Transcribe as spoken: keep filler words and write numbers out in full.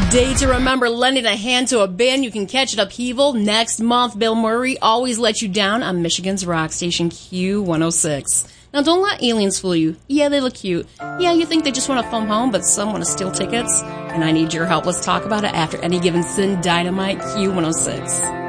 Day to remember lending a hand to a band you can catch at Upheaval next month. Bill Murray, Always Let You Down on Michigan's rock station Q one oh six. Now, don't let aliens fool you. Yeah, they look cute. Yeah, you think they just want to phone home, but some want to steal tickets. And I need your help. Let's talk about it after Any Given Sin Dynamite Q one oh six.